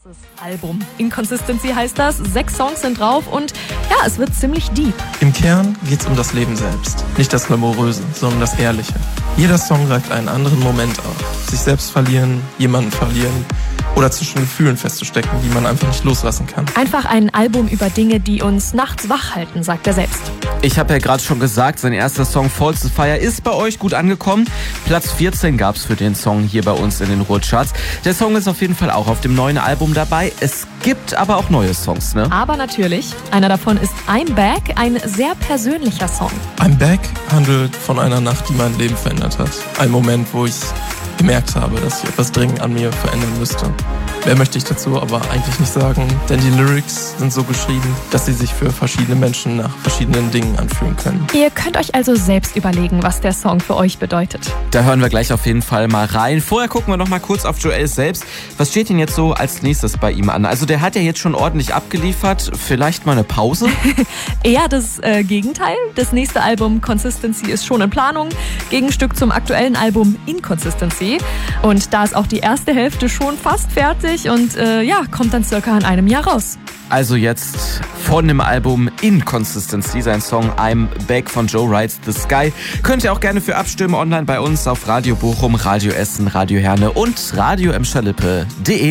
Album. Inconsistency heißt das, 6 Songs sind drauf und ja, es wird ziemlich deep. Im Kern geht's um das Leben selbst. Nicht das Glamouröse, sondern das Ehrliche. Jeder Song greift einen anderen Moment auf. Sich selbst verlieren, jemanden verlieren oder zwischen Gefühlen festzustecken, die man einfach nicht loslassen kann. Einfach ein Album über Dinge, die uns nachts wach halten, sagt er selbst. Ich habe ja gerade schon gesagt, sein erster Song Falls to Fire ist bei euch gut angekommen. Platz 14 gab's für den Song hier bei uns in den Ruhrcharts. Der Song ist auf jeden Fall auch auf dem neuen Album dabei. Es gibt aber auch neue Songs, ne? Aber natürlich, einer davon ist I'm Back, ein sehr persönlicher Song. I'm Back handelt von einer Nacht, die mein Leben verändert hat. Ein Moment, wo ich gemerkt habe, dass ich etwas dringend an mir verändern müsste. Mehr möchte ich dazu aber eigentlich nicht sagen, denn die Lyrics sind so geschrieben, dass sie sich für verschiedene Menschen nach verschiedenen Dingen anfühlen können. Ihr könnt euch also selbst überlegen, was der Song für euch bedeutet. Da hören wir gleich auf jeden Fall mal rein. Vorher gucken wir noch mal kurz auf Joel selbst. Was steht denn jetzt so als nächstes bei ihm an? Also der hat ja jetzt schon ordentlich abgeliefert. Vielleicht mal eine Pause? Eher das Gegenteil. Das nächste Album Consistency ist schon in Planung. Gegenstück zum aktuellen Album Inconsistency. Und da ist auch die erste Hälfte schon fast fertig und kommt dann circa in einem Jahr raus. Also jetzt von dem Album Inconsistency, sein Song I'm Back von Joe Writes The Sky. Könnt ihr auch gerne für abstimmen online bei uns auf Radio Bochum, Radio Essen, Radio Herne und radio-lippe.de.